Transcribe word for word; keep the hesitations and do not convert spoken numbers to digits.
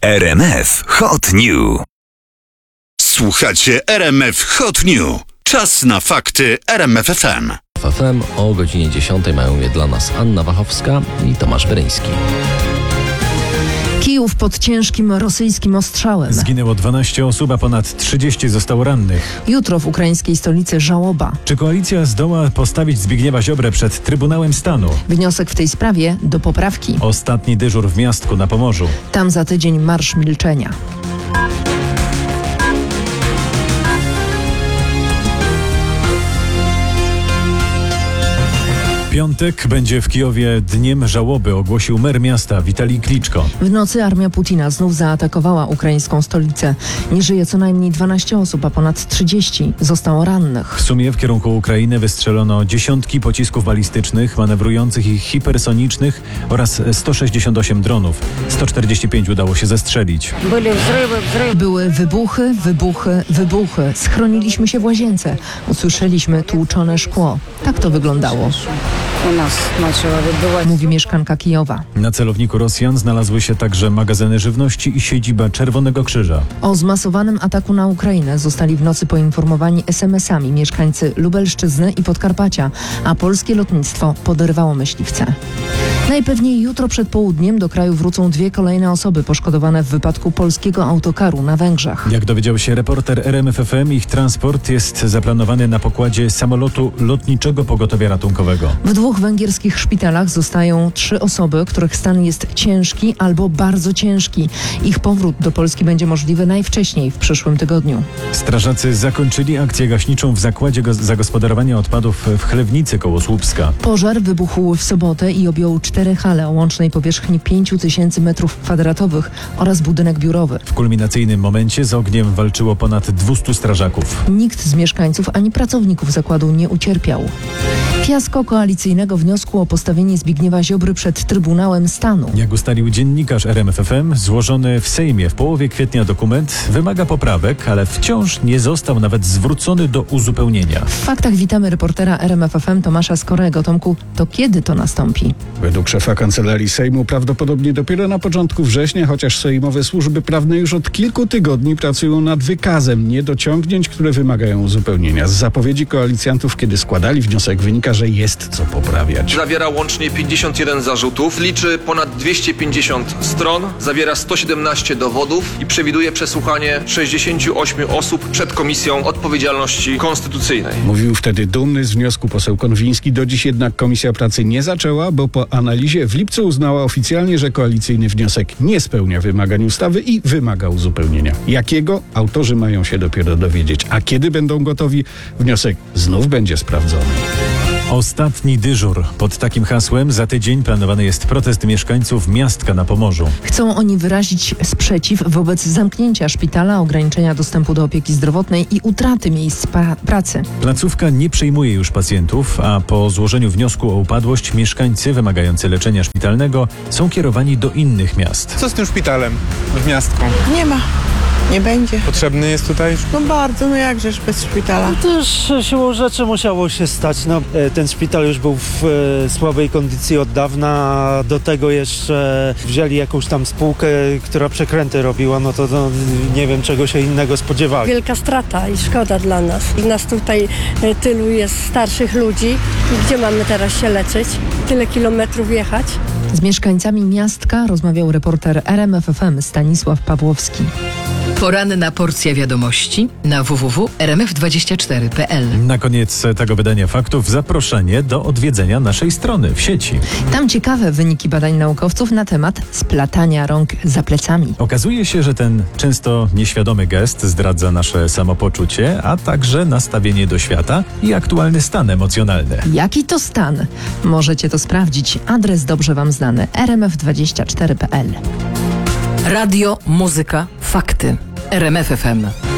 R M F Hot New. Słuchacie R M F Hot New. Czas na fakty R M F F M. W F M o godzinie dziesiątej mają je dla nas Anna Wachowska i Tomasz Weryński. Kijów pod ciężkim rosyjskim ostrzałem. Zginęło dwanaście osób, a ponad trzydzieści zostało rannych. Jutro w ukraińskiej stolicy żałoba. Czy koalicja zdoła postawić Zbigniewa Ziobrę przed Trybunałem Stanu? Wniosek w tej sprawie do poprawki. Ostatni dyżur w Miastku na Pomorzu. Tam za tydzień marsz milczenia. Piątek będzie w Kijowie dniem żałoby, ogłosił mer miasta Witalij Kliczko. W nocy armia Putina znów zaatakowała ukraińską stolicę. Nie żyje co najmniej dwanaście osób, a ponad trzydzieści zostało rannych. W sumie w kierunku Ukrainy wystrzelono dziesiątki pocisków balistycznych, manewrujących i hipersonicznych oraz sto sześćdziesiąt osiem dronów. sto czterdzieści pięć udało się zestrzelić. Były wybuchy, wybuchy, wybuchy. Schroniliśmy się w łazience. Usłyszeliśmy tłuczone szkło. Tak to wyglądało, mówi mieszkanka Kijowa. Na celowniku Rosjan znalazły się także magazyny żywności i siedziba Czerwonego Krzyża. O zmasowanym ataku na Ukrainę zostali w nocy poinformowani es em esami mieszkańcy Lubelszczyzny i Podkarpacia, a polskie lotnictwo poderwało myśliwce. Najpewniej jutro przed południem do kraju wrócą dwie kolejne osoby poszkodowane w wypadku polskiego autokaru na Węgrzech. Jak dowiedział się reporter R M F F M, ich transport jest zaplanowany na pokładzie samolotu lotniczego pogotowia ratunkowego. W dwóch węgierskich szpitalach zostają trzy osoby, których stan jest ciężki albo bardzo ciężki. Ich powrót do Polski będzie możliwy najwcześniej w przyszłym tygodniu. Strażacy zakończyli akcję gaśniczą w zakładzie go- zagospodarowania odpadów w Chlewnicy koło Słupska. Pożar wybuchł w sobotę i objął cztery hale o łącznej powierzchni pięć tysięcy metrów kwadratowych oraz budynek biurowy. W kulminacyjnym momencie z ogniem walczyło ponad dwieście strażaków. Nikt z mieszkańców ani pracowników zakładu nie ucierpiał. Fiasko koalicyjnego wniosku o postawienie Zbigniewa Ziobry przed Trybunałem Stanu. Jak ustalił dziennikarz R M F F M, złożony w Sejmie w połowie kwietnia dokument wymaga poprawek, ale wciąż nie został nawet zwrócony do uzupełnienia. W faktach witamy reportera R M F F M Tomasza Skorego. Tomku, to kiedy to nastąpi? Według szefa Kancelarii Sejmu prawdopodobnie dopiero na początku września, chociaż sejmowe służby prawne już od kilku tygodni pracują nad wykazem niedociągnięć, które wymagają uzupełnienia. Z zapowiedzi koalicjantów, kiedy składali wniosek, wynika, że jest co poprawiać. Zawiera łącznie pięćdziesiąt jeden zarzutów, liczy ponad dwieście pięćdziesiąt stron, zawiera sto siedemnaście dowodów i przewiduje przesłuchanie sześćdziesiąt osiem osób przed Komisją Odpowiedzialności Konstytucyjnej. Mówił wtedy dumny z wniosku poseł Konwiński. Do dziś jednak Komisja Pracy nie zaczęła, bo po analizie w lipcu uznała oficjalnie, że koalicyjny wniosek nie spełnia wymagań ustawy i wymaga uzupełnienia. Jakiego? Autorzy mają się dopiero dowiedzieć. A kiedy będą gotowi? Wniosek znów będzie sprawdzony. Ostatni dyżur. Pod takim hasłem za tydzień planowany jest protest mieszkańców Miastka na Pomorzu. Chcą oni wyrazić sprzeciw wobec zamknięcia szpitala, ograniczenia dostępu do opieki zdrowotnej i utraty miejsc pra- pracy. Placówka nie przyjmuje już pacjentów, a po złożeniu wniosku o upadłość mieszkańcy wymagający leczenia szpitalnego są kierowani do innych miast. Co z tym szpitalem w Miastku? Nie ma. Nie będzie. Potrzebny jest tutaj? No bardzo, no jakżeż bez szpitala. No też siłą rzeczy musiało się stać. No, ten szpital już był w e, słabej kondycji od dawna, a do tego jeszcze wzięli jakąś tam spółkę, która przekręty robiła, no to no, nie wiem czego się innego spodziewali. Wielka strata i szkoda dla nas. I nas tutaj e, tylu jest starszych ludzi. I gdzie mamy teraz się leczyć? Tyle kilometrów jechać? Z mieszkańcami Miastka rozmawiał reporter R M F F M Stanisław Pawłowski. Poranna porcja wiadomości na w w w kropka r m f dwadzieścia cztery kropka p l. Na koniec tego wydania faktów zaproszenie do odwiedzenia naszej strony w sieci. Tam ciekawe wyniki badań naukowców na temat splatania rąk za plecami. Okazuje się, że ten często nieświadomy gest zdradza nasze samopoczucie, a także nastawienie do świata i aktualny stan emocjonalny. Jaki to stan? Możecie to sprawdzić. Adres dobrze wam znany r m f dwadzieścia cztery kropka p l. Radio, muzyka, fakty. R M F F M.